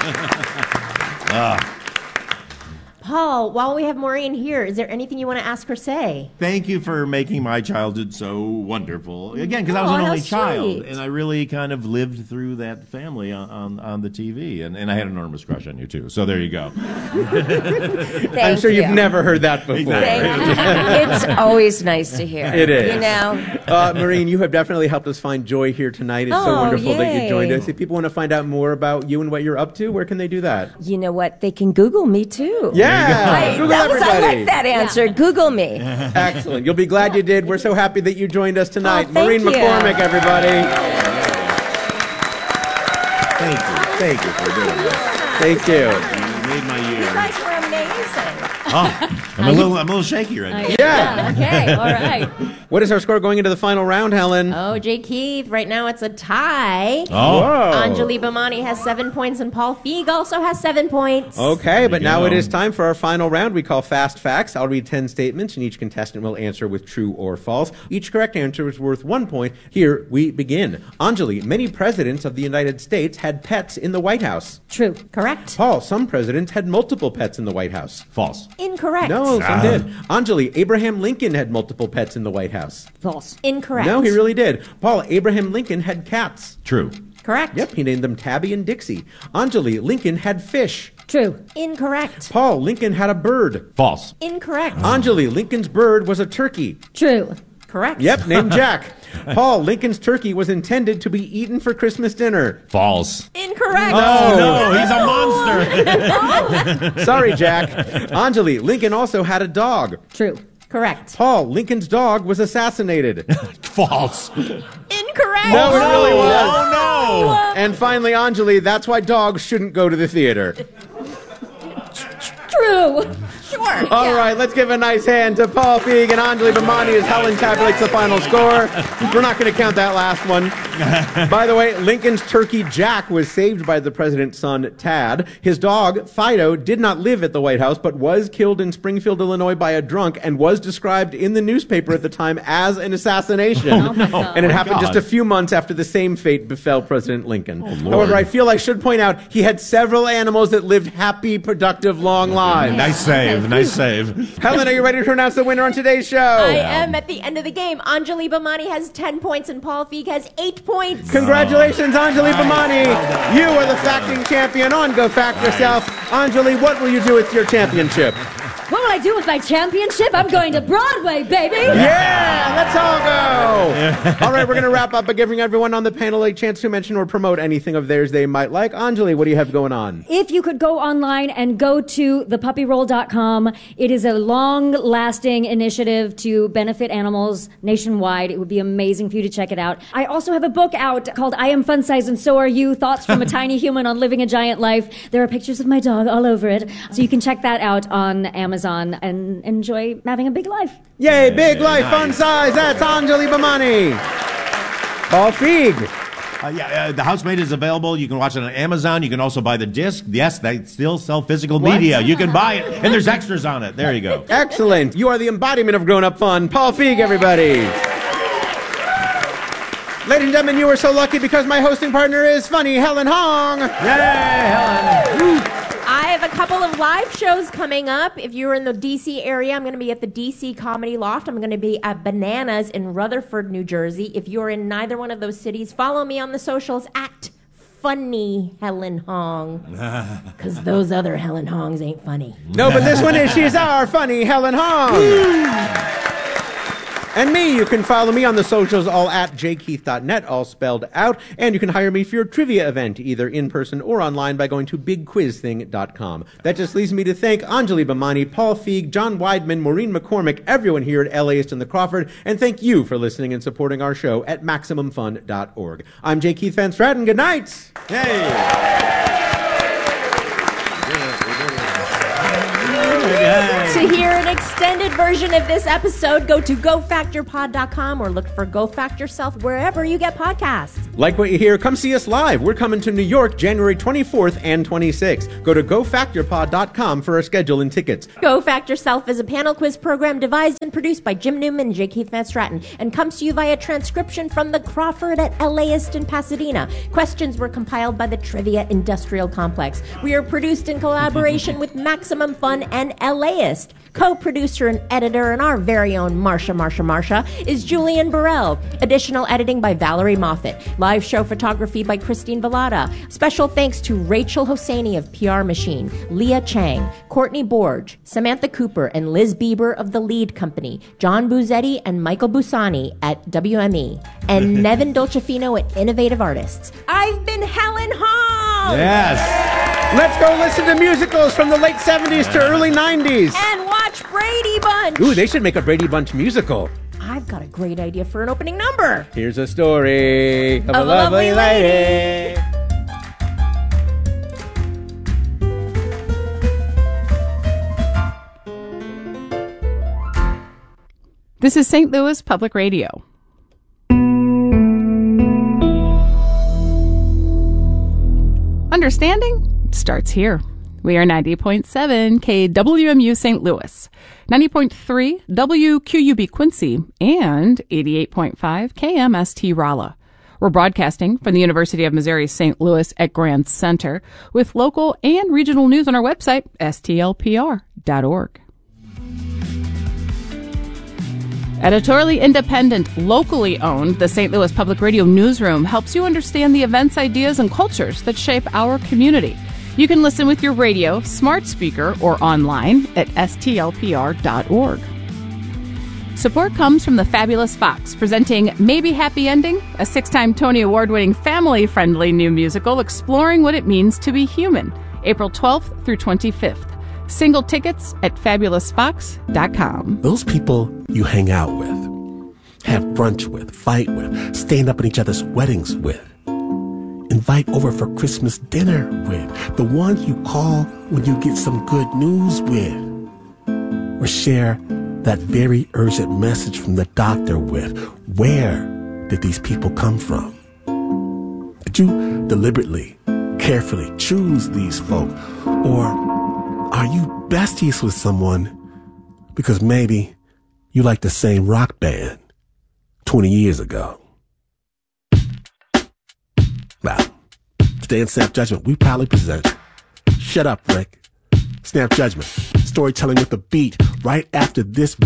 Ah. Paul, while we have Maureen here, is there anything you want to ask or say? Thank you for making my childhood so wonderful. Again, because I was Oh, an how only child, sweet. and I really kind of lived through that family on, on, on the T V, and, and I had an enormous crush on you, too. So there you go. Thank I'm sure you. you've never heard that before. Exactly. Thank you. It's always nice to hear. It is. You know? Uh, Maureen, you have definitely helped us find joy here tonight. It's so Oh, wonderful that you yay. joined us. If people want to find out more about you and what you're up to, where can they do that? You know what? They can Google me, too. Yeah! I, Google that was, I everybody. like that answer. Google me. Excellent. You'll be glad you did. We're so happy that you joined us tonight. Oh, thank Maureen you. McCormick, everybody. Thank you. Thank you for doing that. Thank you. You made my You year. guys were amazing. Oh, I'm a little, I'm a little shaky right now. Yeah. Okay, all right. What is our score going into the final round, Helen? Oh, Jay Keith, right now it's a tie. Oh. Whoa. Anjali Bhamani has seven points, and Paul Feig also has seven points. Okay, but you now go. it is time for our final round we call Fast Facts. I'll read ten statements, and each contestant will answer with true or false. Each correct answer is worth one point. Here we begin. Anjali, many presidents of the United States had pets in the White House. True. Correct. Paul, some presidents had multiple pets in the White House. False. Incorrect. No, some Ah. did. Anjali, Abraham Lincoln had multiple pets in the White House. False. Incorrect. No, he really did. Paul, Abraham Lincoln had cats. True. Correct. Yep, he named them Tabby and Dixie. Anjali, Lincoln had fish. True. Incorrect. Paul, Lincoln had a bird. False. Incorrect. Anjali, Lincoln's bird was a turkey. True. Correct. Yep, named Jack. Paul, Lincoln's turkey was intended to be eaten for Christmas dinner. False. Incorrect. Oh, no, he's a monster. Sorry, Jack. Anjali, Lincoln also had a dog. True. Correct. Paul, Lincoln's dog was assassinated. False. Incorrect. No, it really was. Oh, And finally, Anjali, that's why dogs shouldn't go to the theater. True. Sure. All right, let's give a nice hand to Paul Feig and Anjali Bhamani as Helen tabulates the final score. We're not going to count that last one. By the way, Lincoln's turkey Jack was saved by the president's son, Tad. His dog, Fido, did not live at the White House, but was killed in Springfield, Illinois by a drunk and was described in the newspaper at the time as an assassination. Oh, my God. And it Oh, happened God. just a few months after the same fate befell President Lincoln. Lord. However, I feel I should point out he had several animals that lived happy, productive, long lives. Nice save. Nice save. Helen, are you ready to announce the winner on today's show? I am at the end of the game. Anjali Bhamani has ten points, and Paul Feig has eight points. Congratulations, Anjali Bhamani. You are the facting champion on Go Fact Yourself. Anjali, what will you do with your championship? What will I do with my championship? I'm going to Broadway, baby! Yeah, let's all go! All right, we're going to wrap up by giving everyone on the panel a chance to mention or promote anything of theirs they might like. Anjali, what do you have going on? If you could go online and go to the puppy roll dot com, it is a long-lasting initiative to benefit animals nationwide. It would be amazing for you to check it out. I also have a book out called I Am Fun Size and So Are You, Thoughts from a Tiny Human on Living a Giant Life. There are pictures of my dog all over it. So you can check that out on Amazon and enjoy having a big life. Yay, big life, nice. fun size. That's Anjali Bhimani. Paul Feig. Uh, yeah, uh, The Housemaid is available. You can watch it on Amazon. You can also buy the disc. Yes, they still sell physical What? media. You can buy it, and there's extras on it. There you go. Excellent. You are the embodiment of grown-up fun. Paul Feig, everybody. Ladies and gentlemen, you are so lucky because my hosting partner is funny Helen Hong. Yay, Helen. I have a couple of live shows coming up. If you're in the D C area, I'm going to be at the D C Comedy Loft. I'm going to be at Bananas in Rutherford, New Jersey. If you're in neither one of those cities, follow me on the socials at Funny Helen Hong. Because those other Helen Hongs ain't funny. No, but this one is. She's our funny Helen Hong. And me, you can follow me on the socials, all at j keith dot net, all spelled out. And you can hire me for your trivia event, either in person or online, by going to big quiz thing dot com. That just leaves me to thank Anjali Bhimani, Paul Feig, John Weidman, Maureen McCormick, everyone here at LAist and the Crawford, and thank you for listening and supporting our show at maximum fun dot org. I'm J. Keith Van Stratton. Good night. Hey. To hear an extended version of this episode, go to go factor pod dot com or look for Go Fact Yourself wherever you get podcasts. Like what you hear, come see us live. We're coming to New York January twenty-fourth and twenty-sixth. Go to go factor pod dot com for our schedule and tickets. Go Fact Yourself is a panel quiz program devised and produced by Jim Newman and J. Keith Van Stratton and comes to you via transcription from the Crawford at LAist in Pasadena. Questions were compiled by the Trivia Industrial Complex. We are produced in collaboration with Maximum Fun and LAist. Co-producer and editor and our very own Marsha, Marsha, Marsha is Julian Burrell. Additional editing by Valerie Moffat. Live show photography by Christine Velada. Special thanks to Rachel Hosseini of P R Machine, Leah Chang, Courtney Borge, Samantha Cooper, and Liz Bieber of The Lead Company, John Buzzetti and Michael Busani at W M E, and Nevin Dolcefino at Innovative Artists. I've been Helen Hong! Yes. Let's go listen to musicals from the late seventies to early nineties. And watch Brady Bunch! Ooh, they should make a Brady Bunch musical. I've got a great idea for an opening number. Here's a story of, Of a a lovely lovely lady. lady. This is Saint Louis Public Radio. Understanding starts here. We are ninety point seven K W M U Saint Louis, ninety point three W Q U B Quincy, and eighty-eight point five K M S T Rolla. We're broadcasting from the University of Missouri Saint Louis at Grand Center with local and regional news on our website, S T L P R dot org. Editorially independent, locally owned, the Saint Louis Public Radio Newsroom helps you understand the events, ideas, and cultures that shape our community. You can listen with your radio, smart speaker, or online at S T L P R dot org. Support comes from the Fabulous Fox, presenting Maybe Happy Ending, a six-time Tony Award-winning family-friendly new musical exploring what it means to be human, April twelfth through twenty-fifth. Single tickets at fabulous fox dot com. Those people you hang out with, have brunch with, fight with, stand up at each other's weddings with, invite over for Christmas dinner with, the ones you call when you get some good news with, or share that very urgent message from the doctor with. Where did these people come from? Did you deliberately, carefully choose these folk? Or are you besties with someone because maybe you like the same rock band twenty years ago? Well, today in Snap Judgment, we proudly present Shut Up, Rick. Snap Judgment, storytelling with a beat right after this